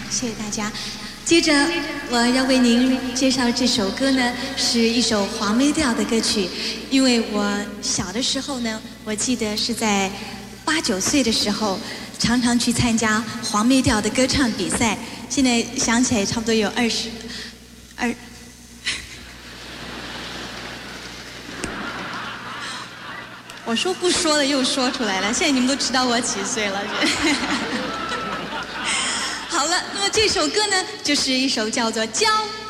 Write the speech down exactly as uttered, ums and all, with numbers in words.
谢谢大家。接着我要为您介绍这首歌呢，是一首黄梅调的歌曲。因为我小的时候呢，我记得是在八九岁的时候，常常去参加黄梅调的歌唱比赛。现在想起来，差不多有二十二。我说不说了，又说出来了。现在你们都知道我几岁了。好了，那么这首歌呢，就是一首叫做《娇》。